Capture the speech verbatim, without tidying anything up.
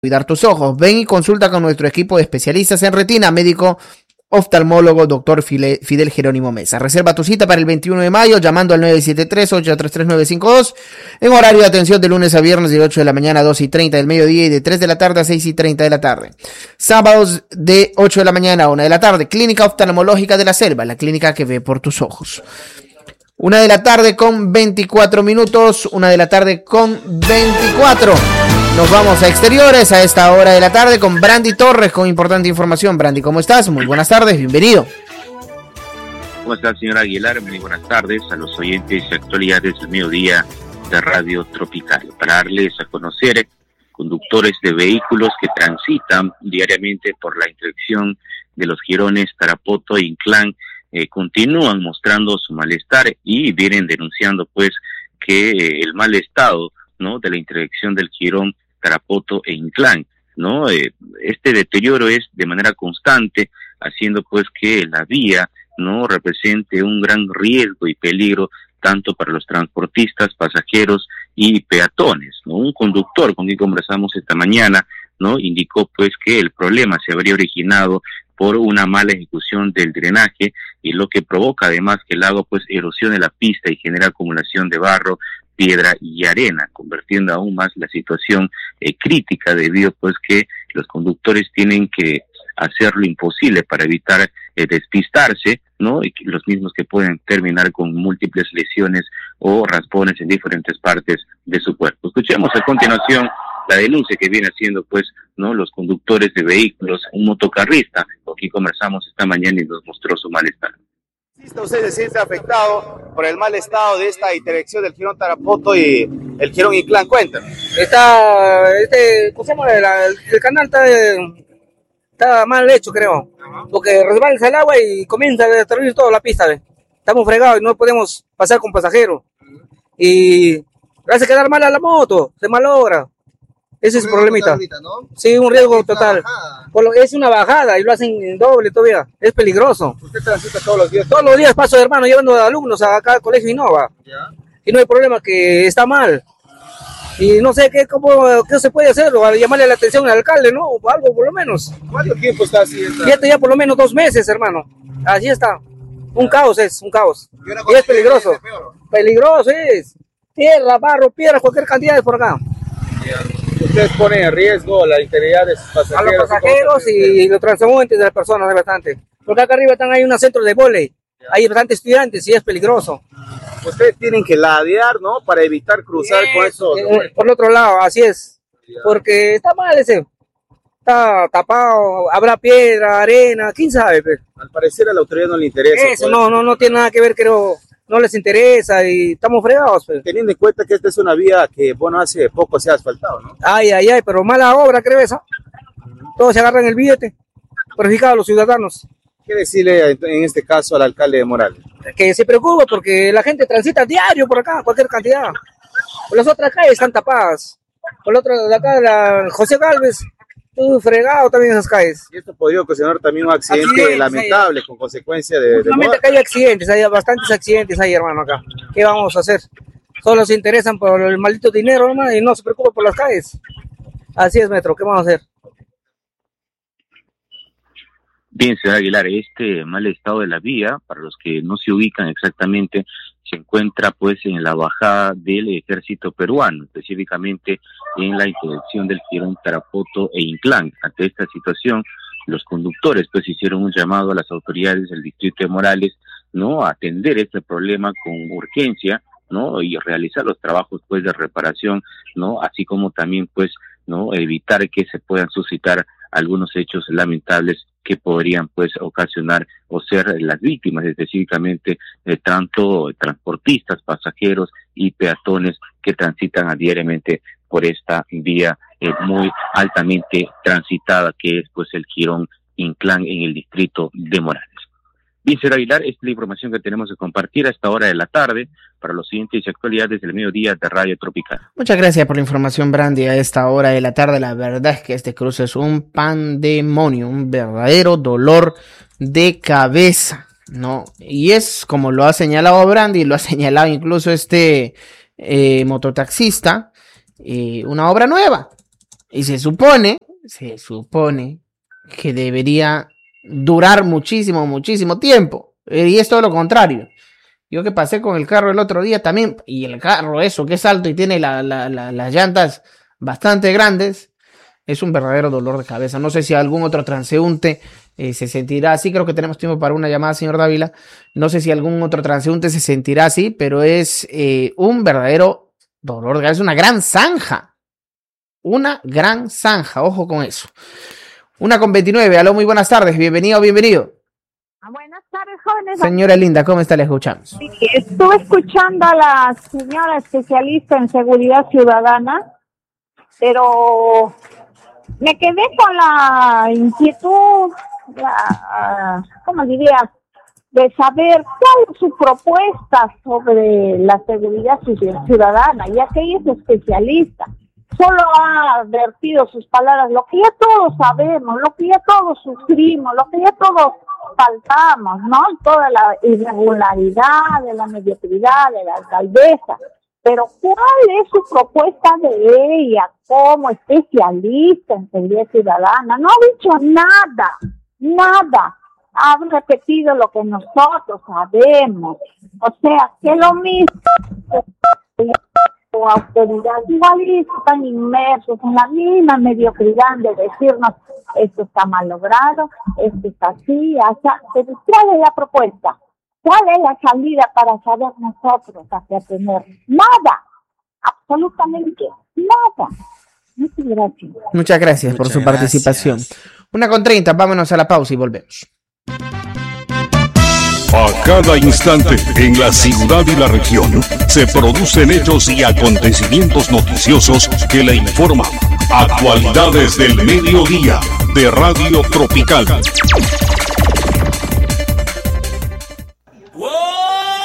Cuidar tus ojos. Ven y consulta con nuestro equipo de especialistas en retina, médico oftalmólogo doctor Fidel Jerónimo Mesa. Reserva tu cita para el veintiuno de mayo llamando al nueve siete tres, ocho tres tres, nueve cinco dos en horario de atención de lunes a viernes de ocho de la mañana a dos y treinta del mediodía y de tres de la tarde a seis y treinta de la tarde. Sábados de ocho de la mañana a una de la tarde. Clínica Oftalmológica de la Selva, la clínica que ve por tus ojos. Una de la tarde con veinticuatro minutos, una de la tarde con veinticuatro. Nos vamos a exteriores a esta hora de la tarde con Brandy Torres con importante información. Brandy, ¿cómo estás? Muy buenas tardes, bienvenido. ¿Cómo está, señor Aguilar? Muy buenas tardes a los oyentes y actualidades del mediodía de Radio Tropical. Para darles a conocer conductores de vehículos que transitan diariamente por la intersección de los jirones Tarapoto e Inclán, eh, continúan mostrando su malestar y vienen denunciando pues que eh, el mal estado, ¿no?, de la intersección del jirón Tarapoto e Inclán, ¿no? Eh, este deterioro es de manera constante, haciendo pues que la vía no represente un gran riesgo y peligro tanto para los transportistas, pasajeros y peatones, ¿no? Un conductor con quien conversamos esta mañana, ¿no?, indicó pues que el problema se habría originado por una mala ejecución del drenaje y lo que provoca además que el agua pues erosione la pista y genera acumulación de barro, piedra y arena, convirtiendo aún más la situación eh, crítica debido pues que los conductores tienen que hacer lo imposible para evitar eh, despistarse, ¿no? Y los mismos que pueden terminar con múltiples lesiones o raspones en diferentes partes de su cuerpo. Escuchemos a continuación la denuncia que viene haciendo pues, ¿no?, los conductores de vehículos, un motocarrista, con quien conversamos esta mañana y nos mostró su malestar. ¿Usted se siente afectado por el mal estado de esta intersección del jirón Tarapoto y el jirón Inclán? Cuéntame. Está, este, ¿cómo se llama? La, el, el canal está, está mal hecho, creo, porque resbalza el agua y comienza a destruir toda la pista, ¿ve? Estamos fregados y no podemos pasar con pasajeros y hace quedar mal a la moto, se malogra. Ese es el problemita. Ahorita, ¿no? Sí, un riesgo total. Por lo, es una bajada y lo hacen en doble todavía. Es peligroso. ¿Usted transita todos los días? Todos los días paso, hermano, llevando alumnos a acá al colegio Innova. ¿Ya? Y no hay problema, que está mal. Y no sé qué, cómo, qué se puede hacer, o llamarle la atención al alcalde, ¿no? O algo por lo menos. ¿Cuánto tiempo está así? Esta? Ya, ya por lo menos dos meses, hermano. Así está. Un caos es, un caos. Y, y es peligroso. Peligroso es. Tierra, barro, piedra, cualquier cantidad de por acá. Ya. Ustedes ponen en riesgo la integridad de sus pasajeros. A los pasajeros y, y los transeúntes de las personas, es bastante. Porque acá arriba están, hay un centro de vóley, hay bastantes estudiantes y es peligroso. Ustedes tienen que ladear, ¿no?, para evitar cruzar sí, con eso. Eh, por el otro lado, así es. Ya. Porque está mal ese. Está tapado, habrá piedra, arena, quién sabe. Pero. Al parecer a la autoridad no le interesa. Eso no, no, no tiene nada que ver, creo. No les interesa y estamos fregados. Pues. Teniendo en cuenta que esta es una vía que, bueno, hace poco se ha asfaltado, ¿no? Ay, ay, ay, pero mala obra, creo esa. Todos se agarran el billete, perjudicados a los ciudadanos. ¿Qué decirle en este caso al alcalde de Morales? Que se preocupe porque la gente transita diario por acá, cualquier cantidad. Por las otras calles están tapadas. Por la otra de acá, la José Gálvez, todo fregado también esas calles. Y esto podría ocasionar también un accidente, accidentes, lamentable hay, con consecuencia de... Solamente acá hay accidentes, hay bastantes accidentes ahí, hermano, acá. ¿Qué vamos a hacer? Solo se interesan por el maldito dinero, hermano, y no se preocupan por las calles. Así es, Metro, ¿qué vamos a hacer? Bien, señor Aguilar, este mal estado de la vía, para los que no se ubican exactamente, se encuentra pues en la bajada del ejército peruano, específicamente en la intersección del jirón Tarapoto e Inclán. Ante esta situación, los conductores pues hicieron un llamado a las autoridades del distrito de Morales, ¿no?, a atender este problema con urgencia, ¿no?, y realizar los trabajos pues de reparación, ¿no?, así como también pues, ¿no?, evitar que se puedan suscitar algunos hechos lamentables que podrían pues ocasionar o ser las víctimas, específicamente eh, tanto transportistas, pasajeros y peatones que transitan a diariamente por esta vía eh, muy altamente transitada que es pues el jirón Inclán en el distrito de Morales. Bien, señor Aguilar, esta es la información que tenemos que compartir a esta hora de la tarde para los siguientes actualidades del mediodía de Radio Tropical. Muchas gracias por la información, Brandy, a esta hora de la tarde. La verdad es que este cruce es un pandemonio, un verdadero dolor de cabeza, ¿no? Y es como lo ha señalado Brandy, lo ha señalado incluso este eh, mototaxista, eh, una obra nueva. Y se supone, se supone que debería durar muchísimo, muchísimo tiempo. Y es todo lo contrario. Yo que pasé con el carro el otro día también, y el carro eso que es alto y tiene la, la, la, las llantas bastante grandes, es un verdadero dolor de cabeza. No sé si algún otro transeúnte eh, se sentirá así. Creo que tenemos tiempo para una llamada, señor Dávila. No sé si algún otro transeúnte se sentirá así, pero es eh, un verdadero dolor de cabeza. Es una gran zanja. Una gran zanja. Ojo con eso. Una con veintinueve. Aló, muy buenas tardes. Bienvenido, bienvenido. Buenas tardes, jóvenes. Señora linda, ¿cómo está? Le escuchamos. Sí, estuve escuchando a la señora especialista en seguridad ciudadana, pero me quedé con la inquietud, la, ¿cómo diría?, de saber cuál es su propuesta sobre la seguridad ciudadana, ya que ella es especialista. Solo ha advertido sus palabras, lo que ya todos sabemos, lo que ya todos sufrimos, lo que ya todos faltamos, ¿no? Toda la irregularidad, de la mediocridad, de la alcaldesa. Pero ¿cuál es su propuesta de ella como especialista en seguridad ciudadana? No ha dicho nada, nada. Ha repetido lo que nosotros sabemos. O sea, que lo mismo o autoridad igual están inmersos en la misma mediocridad de decirnos esto está mal logrado, esto está así, allá. Pero ¿cuál es la propuesta? ¿Cuál es la salida para saber nosotros a qué tener? Nada, absolutamente nada. Muchas gracias. Muchas gracias por Muchas su participación. gracias. Una con treinta, vámonos a la pausa y volvemos. A cada instante, en la ciudad y la región, se producen hechos y acontecimientos noticiosos que le informan. Actualidades del mediodía de Radio Tropical.